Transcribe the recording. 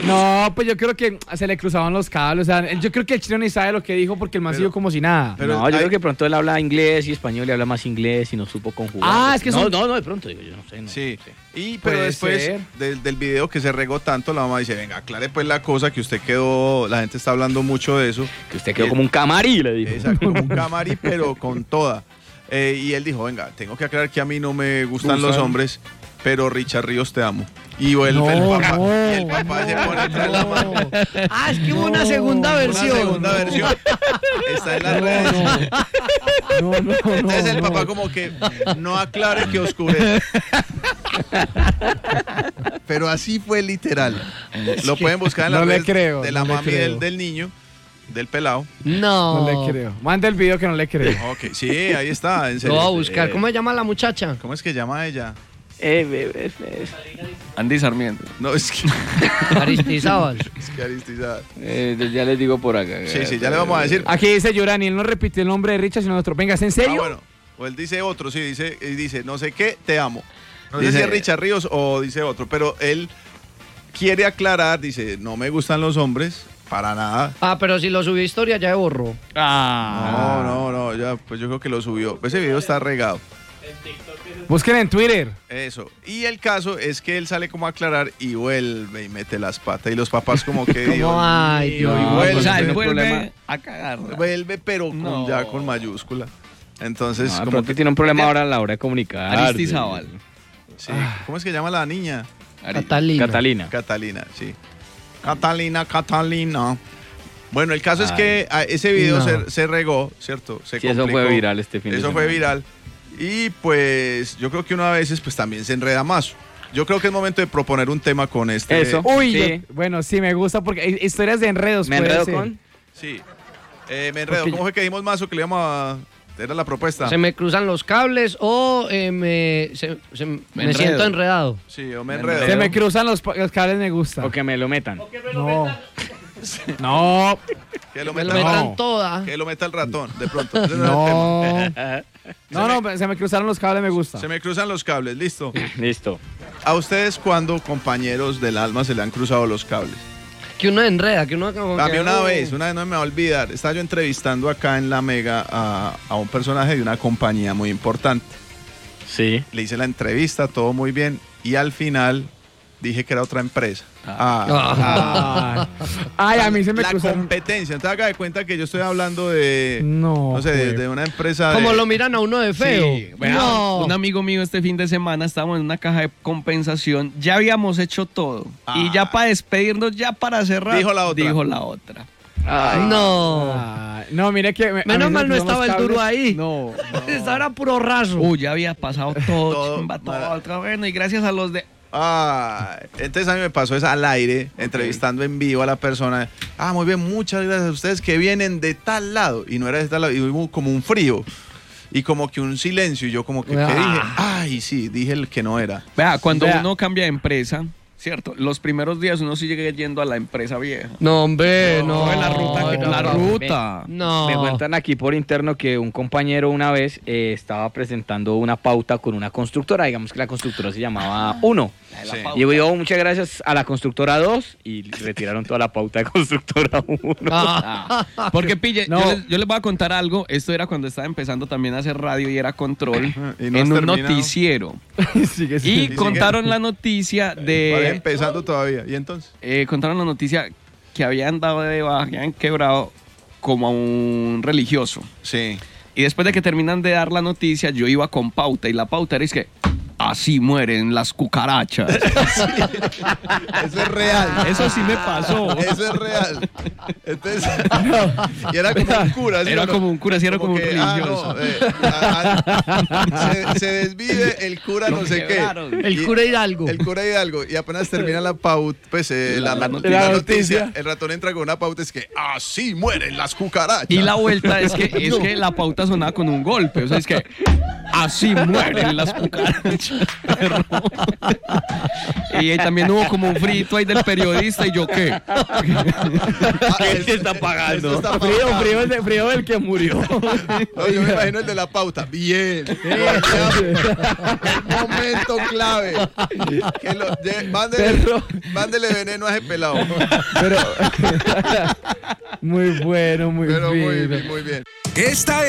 No, pues yo creo que se le cruzaban los cables. O sea, yo creo que el chino ni sabe lo que dijo porque el man siguió como si nada. No, yo creo que pronto él habla inglés y español y habla más inglés y no supo conjugar. Ah, es que no, de pronto, digo, yo no sé. Sí. Pero después del video que se regó tanto, la mamá dice, venga, aclare pues la cosa, que usted quedó, la gente está hablando mucho de eso. Que usted quedó como un camarí, le dijo. Exacto, como un camarí, pero con toda. Y él dijo, venga, tengo que aclarar que a mí no me gustan los hombres, pero Richard Ríos te amo. Y el papá se pone entre la mano. Es que hubo una segunda versión. Una segunda versión. Está en las redes. Entonces el papá como que no aclare que oscurece. Pero así fue literal. Lo pueden buscar en las redes de la mami del niño. Del pelado. No le creo. Manda el video que no le creo. Ok, sí, ahí está. En serio. Lo voy a buscar. ¿Cómo se llama la muchacha? ¿Cómo es que llama ella? Andy Sarmiento. No, es que... Aristizábal. Es que Aristizábal. Ya les digo por acá. Sí, ya le vamos a decir. Aquí dice Yorani, él no repite el nombre de Richard, sino otro. Venga, ¿es en serio? Bueno. O él dice otro, sí, dice, no sé qué, te amo. No sé si es Richard Ríos o dice otro, pero él quiere aclarar, dice, no me gustan los hombres, para nada. Pero si lo subió a historia ya se borró. No, ya, pues yo creo que lo subió. Ese video está regado. Busquen en Twitter. Eso. Y el caso es que él sale como a aclarar y vuelve y mete las patas. Y los papás como que... Dios, y vuelve. O sea, él vuelve a cagar. Vuelve, pero ya con mayúscula. Entonces... como que tiene un problema ahora a la hora de comunicar. Aristizábal. Sí. ¿Cómo es que llama la niña? Catalina, sí. Catalina. Bueno, el caso es que ese video se regó, ¿cierto? Se complicó. Eso fue viral este fin de semana. Eso fue viral. Y pues yo creo que uno a veces pues también se enreda más. Yo creo que es momento de proponer un tema con este. Eso. Uy, sí. Bueno, sí, me gusta porque historias de enredos. ¿Me enredo con? Sí. Me enredo. ¿Cómo fue que dimos más o que le íbamos a... Era la propuesta? Se me cruzan los cables o me siento enredado. Sí, o me enredo. Se me cruzan los cables, me gusta. O que me lo metan. No. Que lo Me metan, lo metan toda. Que lo meta el ratón, de pronto. No, se me cruzaron los cables, me gusta. Se me cruzan los cables, listo. Listo. ¿A ustedes cuando, compañeros del alma, se le han cruzado los cables? Que uno enreda, que uno... A mí una vez no me va a olvidar, estaba yo entrevistando acá en La Mega a un personaje de una compañía muy importante. Sí. Le hice la entrevista, todo muy bien, y al final dije que era otra empresa. Ay, a mí se me cruzaron. La competencia. Entonces haga de cuenta que yo estoy hablando de... No sé, de una empresa Como lo miran a uno de feo. Sí, un amigo mío este fin de semana estábamos en una caja de compensación. Ya habíamos hecho todo. Y ya para despedirnos, ya para cerrar, dijo la otra. Ay, no. No, mire que... Menos mal no estaba el duro ahí. No. Estaba era puro raso. Ya había pasado todo. Bueno, y gracias a los de... Entonces a mí me pasó eso al aire, entrevistando en vivo a la persona. Muy bien, muchas gracias a ustedes que vienen de tal lado. Y no era de tal lado, y hubo como un frío y como que un silencio. Y yo como que dije, sí, dije el que no era. Cuando uno cambia de empresa, ¿cierto? Los primeros días uno sigue yendo a la empresa vieja. No, hombre, no. La ruta. No. Me cuentan aquí por interno que un compañero una vez estaba presentando una pauta con una constructora. Digamos que la constructora se llamaba 1. Sí. Y yo, muchas gracias a la constructora 2 y retiraron toda la pauta de constructora 1. Porque pille, yo les voy a contar algo. Esto era cuando estaba empezando también a hacer radio y era control en un noticiero. Y contaron la noticia de... empezando todavía. ¿Y entonces? Contaron la noticia que habían dado de baja, que habían quebrado como a un religioso. Sí. Y después de que terminan de dar la noticia, yo iba con pauta y la pauta era que así mueren las cucarachas. Eso es real. Eso sí me pasó. Eso es real. Entonces, y era como un cura. Era como un cura, sí, era como un religioso. Se desvive el cura no sé qué. El cura Hidalgo. El cura Hidalgo. Y apenas termina la pauta, pues la noticia, el ratón entra con una pauta, es que así mueren las cucarachas. Y la vuelta es que la pauta sonaba con un golpe. O sea, es que así mueren las cucarachas. Y ahí también hubo como un frito ahí del periodista y yo qué. ¿Quién te está pagando? Frío del que murió. No, yo me imagino el de la pauta. Bien. Momento clave. Mándele veneno a ese pelado. Pero muy bueno, muy bien. Muy bien. Esta